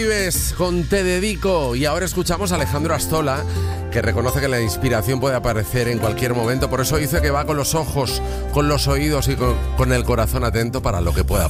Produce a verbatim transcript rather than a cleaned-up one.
Vives con Te Dedico. Y ahora escuchamos a Alejandro Astola, que reconoce que la inspiración puede aparecer en cualquier momento. Por eso dice que va con los ojos, con los oídos y con, con el corazón atento para lo que pueda